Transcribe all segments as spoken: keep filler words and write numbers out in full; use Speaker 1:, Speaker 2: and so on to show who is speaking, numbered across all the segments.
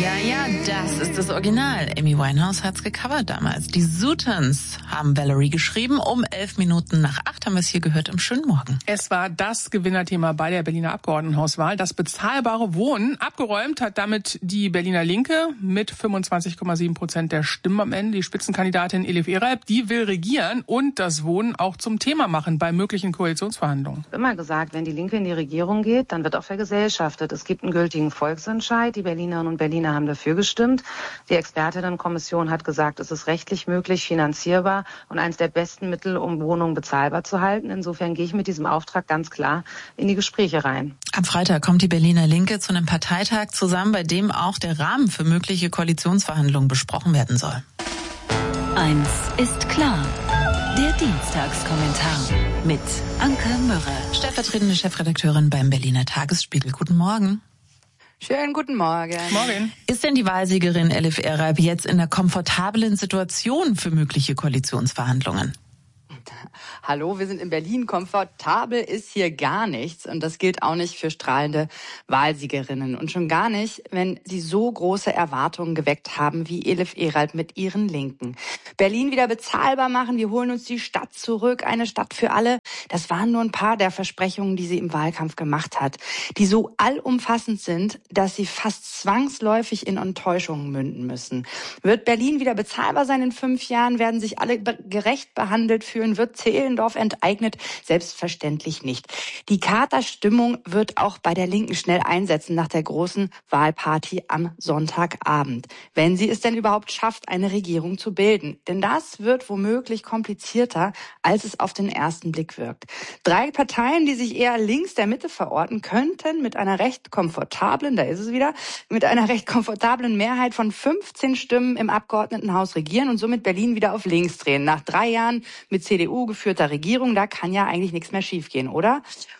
Speaker 1: Ja, ja, das ist das Original. Amy Winehouse hat's gecovert damals. Die Sutons haben Valerie geschrieben. Um elf Minuten nach acht haben wir es hier gehört im schönen Morgen.
Speaker 2: Es war das Gewinnerthema bei der Berliner Abgeordnetenhauswahl. Das bezahlbare Wohnen. Abgeräumt hat damit die Berliner Linke mit fünfundzwanzig Komma sieben Prozent der Stimmen am Ende. Die Spitzenkandidatin Elif Eralp, die will regieren und das Wohnen auch zum Thema machen bei möglichen Koalitionsverhandlungen.
Speaker 3: Ich habe immer gesagt, wenn die Linke in die Regierung geht, dann wird auch vergesellschaftet. Es gibt einen gültigen Volksentscheid. Die Berlinerinnen und Berliner haben dafür gestimmt. Die Expertinnenkommission hat gesagt, es ist rechtlich möglich, finanzierbar und eines der besten Mittel, um Wohnungen bezahlbar zu halten. Insofern gehe ich mit diesem Auftrag ganz klar in die Gespräche rein.
Speaker 1: Am Freitag kommt die Berliner Linke zu einem Parteitag zusammen, bei dem auch der Rahmen für mögliche Koalitionsverhandlungen besprochen werden soll.
Speaker 4: Eins ist klar. Der Dienstagskommentar mit Anke Mürre,
Speaker 1: stellvertretende Chefredakteurin beim Berliner Tagesspiegel. Guten Morgen.
Speaker 5: Schönen guten Morgen.
Speaker 2: Morgen.
Speaker 1: Ist denn die Wahlsiegerin Elif Eralp jetzt in einer komfortablen Situation für mögliche Koalitionsverhandlungen?
Speaker 5: Hallo, wir sind in Berlin. Komfortabel ist hier gar nichts. Und das gilt auch nicht für strahlende Wahlsiegerinnen. Und schon gar nicht, wenn sie so große Erwartungen geweckt haben wie Elif Eralp mit ihren Linken. Berlin wieder bezahlbar machen, wir holen uns die Stadt zurück, eine Stadt für alle. Das waren nur ein paar der Versprechungen, die sie im Wahlkampf gemacht hat, die so allumfassend sind, dass sie fast zwangsläufig in Enttäuschungen münden müssen. Wird Berlin wieder bezahlbar sein in fünf Jahren? Werden sich alle gerecht behandelt fühlen? Wird Zehlendorf enteignet? Selbstverständlich nicht. Die Katerstimmung wird auch bei der Linken schnell einsetzen nach der großen Wahlparty am Sonntagabend. Wenn sie es denn überhaupt schafft, eine Regierung zu bilden. Denn das wird womöglich komplizierter, als es auf den ersten Blick wirkt. Drei Parteien, die sich eher links der Mitte verorten, könnten mit einer recht komfortablen, da ist es wieder, mit einer recht komfortablen Mehrheit von fünfzehn Stimmen im Abgeordnetenhaus regieren und somit Berlin wieder auf links drehen. Nach drei Jahren mit C D U geführter Regierung, da kann ja eigentlich nichts mehr schiefgehen, oder?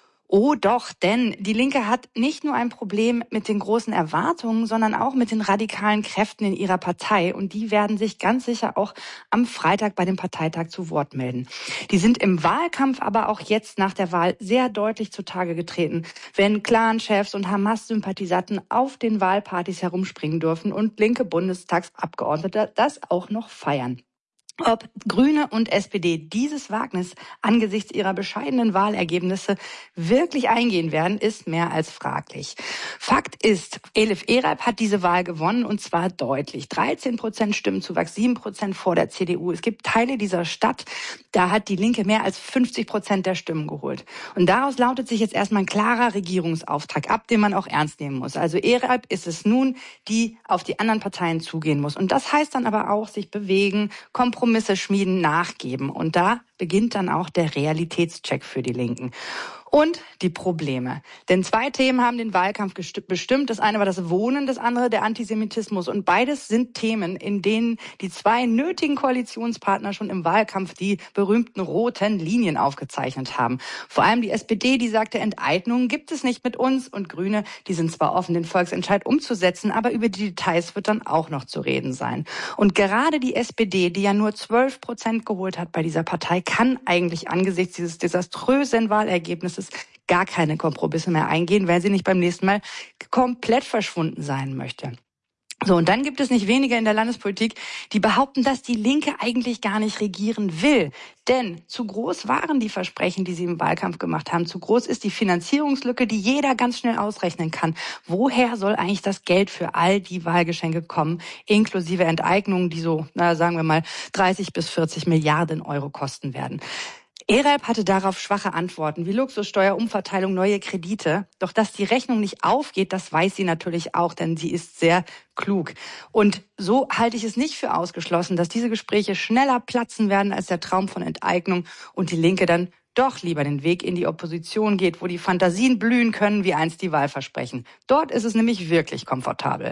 Speaker 5: Oh doch, denn die Linke hat nicht nur ein Problem mit den großen Erwartungen, sondern auch mit den radikalen Kräften in ihrer Partei. Und die werden sich ganz sicher auch am Freitag bei dem Parteitag zu Wort melden. Die sind im Wahlkampf, aber auch jetzt nach der Wahl sehr deutlich zutage getreten, wenn Clanchefs und Hamas-Sympathisanten auf den Wahlpartys herumspringen dürfen und linke Bundestagsabgeordnete das auch noch feiern. Ob Grüne und S P D dieses Wagnis angesichts ihrer bescheidenen Wahlergebnisse wirklich eingehen werden, ist mehr als fraglich. Fakt ist, Elif Eralp hat diese Wahl gewonnen und zwar deutlich. dreizehn Prozent Stimmenzuwachs, sieben Prozent vor der C D U. Es gibt Teile dieser Stadt, da hat die Linke mehr als fünfzig Prozent der Stimmen geholt. Und daraus lautet sich jetzt erstmal ein klarer Regierungsauftrag ab, den man auch ernst nehmen muss. Also Eralp ist es nun, die auf die anderen Parteien zugehen muss. Und das heißt dann aber auch, sich bewegen, Kompromisse Kompromisse schmieden, nachgeben. Und da beginnt dann auch der Realitätscheck für die Linken. Und die Probleme. Denn zwei Themen haben den Wahlkampf bestimmt. Das eine war das Wohnen, das andere der Antisemitismus. Und beides sind Themen, in denen die zwei nötigen Koalitionspartner schon im Wahlkampf die berühmten roten Linien aufgezeichnet haben. Vor allem die S P D, die sagte, Enteignungen gibt es nicht mit uns. Und Grüne, die sind zwar offen, den Volksentscheid umzusetzen, aber über die Details wird dann auch noch zu reden sein. Und gerade die S P D, die ja nur zwölf Prozent geholt hat bei dieser Partei, kann eigentlich angesichts dieses desaströsen Wahlergebnisses gar keine Kompromisse mehr eingehen, weil sie nicht beim nächsten Mal komplett verschwunden sein möchte. So, und dann gibt es nicht wenige in der Landespolitik, die behaupten, dass die Linke eigentlich gar nicht regieren will. Denn zu groß waren die Versprechen, die sie im Wahlkampf gemacht haben. Zu groß ist die Finanzierungslücke, die jeder ganz schnell ausrechnen kann. Woher soll eigentlich das Geld für all die Wahlgeschenke kommen, inklusive Enteignungen, die so, na, sagen wir mal, dreißig bis vierzig Milliarden Euro kosten werden? Eralp hatte darauf schwache Antworten, wie Luxussteuer, Umverteilung, neue Kredite. Doch dass die Rechnung nicht aufgeht, das weiß sie natürlich auch, denn sie ist sehr klug. Und so halte ich es nicht für ausgeschlossen, dass diese Gespräche schneller platzen werden als der Traum von Enteignung und die Linke dann doch lieber den Weg in die Opposition geht, wo die Fantasien blühen können, wie einst die Wahlversprechen. Dort ist es nämlich wirklich komfortabel.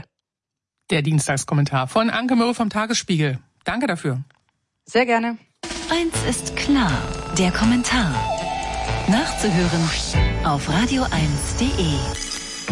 Speaker 2: Der Dienstagskommentar von Anke Mürre vom Tagesspiegel. Danke dafür.
Speaker 5: Sehr gerne.
Speaker 4: Eins ist klar, der Kommentar. Nachzuhören auf radio eins punkt de.